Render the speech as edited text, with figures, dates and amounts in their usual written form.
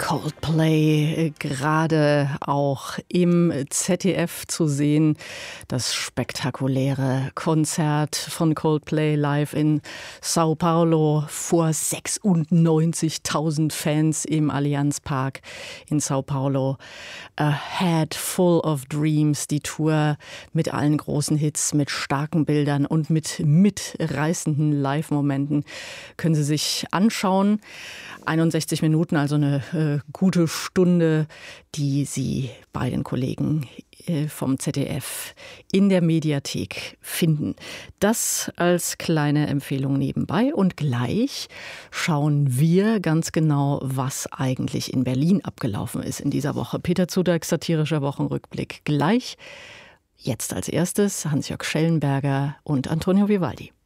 Coldplay gerade auch im ZDF zu sehen. Das spektakuläre Konzert von Coldplay live in Sao Paulo vor 96.000 Fans im Allianz Park in Sao Paulo. A Head Full of Dreams, die Tour mit allen großen Hits, mit starken Bildern und mit mitreißenden Live-Momenten können Sie sich anschauen. 61 Minuten, also eine gute Stunde, die Sie bei den Kollegen vom ZDF in der Mediathek finden. Das als kleine Empfehlung nebenbei. Und gleich schauen wir ganz genau, was eigentlich in Berlin abgelaufen ist in dieser Woche. Peter Zudak, satirischer Wochenrückblick. Gleich, jetzt als erstes Hans-Jörg Schellenberger und Antonio Vivaldi.